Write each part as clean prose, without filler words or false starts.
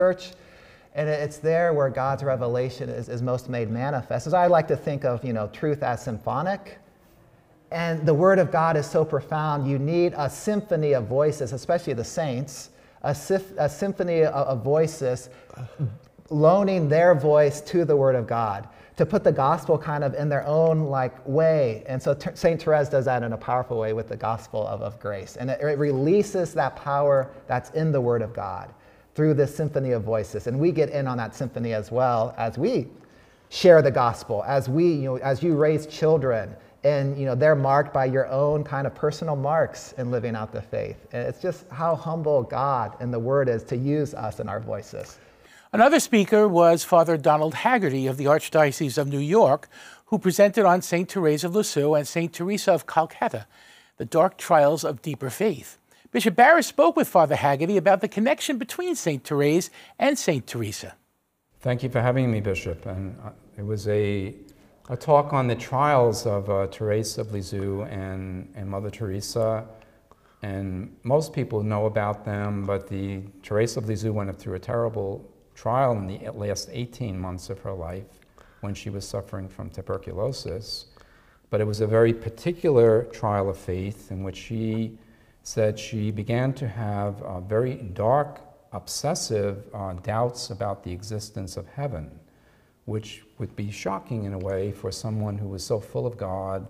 church, and it's there where God's revelation is most made manifest. As I like to think of, truth as symphonic, and the Word of God is so profound, you need a symphony of voices, especially the saints, a symphony of voices loaning their voice to the Word of God, to put the gospel kind of in their own way. And so St. Therese does that in a powerful way with the gospel of grace. And it releases that power that's in the Word of God through this symphony of voices. And we get in on that symphony as well as we share the gospel, as you raise children, and they're marked by your own kind of personal marks in living out the faith. And it's just how humble God and the Word is to use us in our voices. Another speaker was Father Donald Haggerty of the Archdiocese of New York, who presented on St. Therese of Lisieux and St. Teresa of Calcutta, the dark trials of deeper faith. Bishop Barris spoke with Father Haggerty about the connection between St. Therese and St. Teresa. Thank you for having me, Bishop. And it was a talk on the trials of Therese of Lisieux and Mother Teresa. And most people know about them, but the Therese of Lisieux went through a terrible trial in the last 18 months of her life when she was suffering from tuberculosis. But it was a very particular trial of faith in which she said she began to have very dark, obsessive doubts about the existence of heaven, which would be shocking in a way for someone who was so full of God,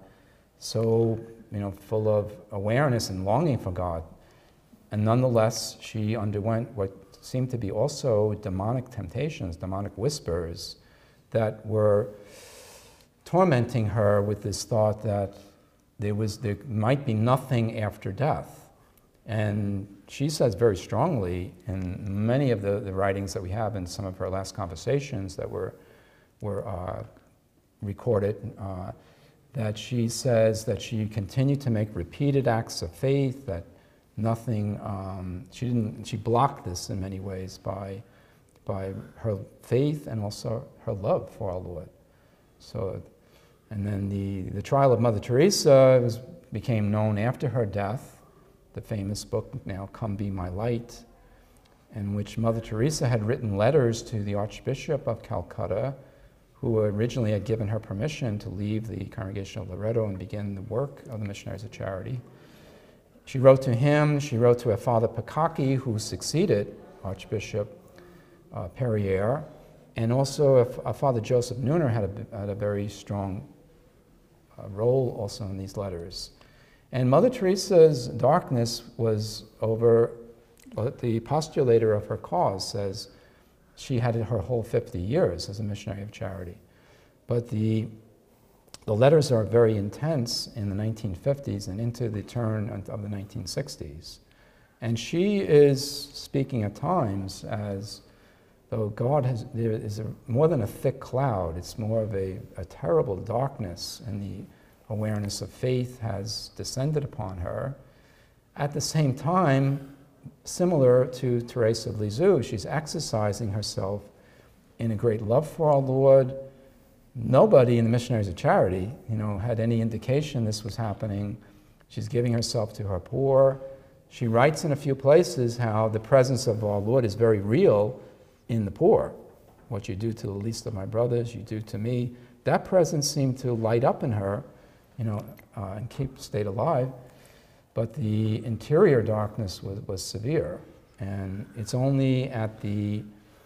so full of awareness and longing for God. And nonetheless, she underwent what seemed to be also demonic temptations, demonic whispers that were tormenting her with this thought that there might be nothing after death. And she says very strongly in many of the writings that we have in some of her last conversations that were recorded, that she says that she continued to make repeated acts of faith, that nothing, she blocked this in many ways by her faith and also her love for our Lord. So, and then the trial of Mother Teresa became known after her death, the famous book now, Come Be My Light, in which Mother Teresa had written letters to the Archbishop of Calcutta, who originally had given her permission to leave the Congregation of Loreto and begin the work of the Missionaries of Charity. She wrote to him, she wrote to Father Pacacchi, who succeeded Archbishop Perrier, and also Father Joseph Neuner had a very strong role also in these letters. And Mother Teresa's darkness was over, the postulator of her cause says she had her whole 50 years as a missionary of charity. But the letters are very intense in the 1950s and into the turn of the 1960s. And she is speaking at times as though there is more than a thick cloud, it's more of a terrible darkness, and the awareness of faith has descended upon her. At the same time, similar to Therese of Lisieux, she's exercising herself in a great love for our Lord. Nobody in the Missionaries of Charity, had any indication this was happening. She's giving herself to her poor. She writes in a few places how the presence of our Lord is very real in the poor. What you do to the least of my brothers, you do to me. That presence seemed to light up in her, and stayed alive. But the interior darkness was severe. And it's only in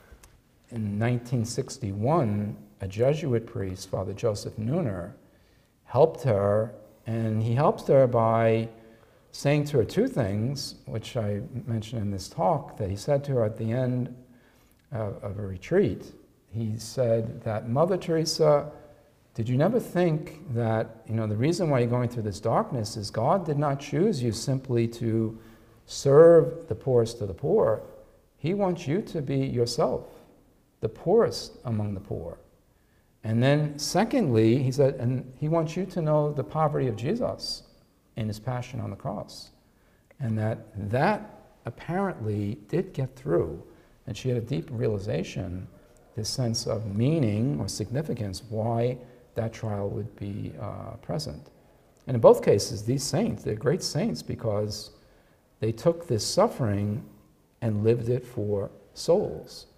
1961, a Jesuit priest, Father Joseph Neuner, helped her, and he helped her by saying to her two things, which I mentioned in this talk, that he said to her at the end of a retreat. He said that, Mother Teresa, did you never think that, the reason why you're going through this darkness is God did not choose you simply to serve the poorest of the poor. He wants you to be yourself, the poorest among the poor. And then secondly, he said, and he wants you to know the poverty of Jesus in his passion on the cross. And that apparently did get through. And she had a deep realization, this sense of meaning or significance, why that trial would be present. And in both cases, these saints, they're great saints because they took this suffering and lived it for souls.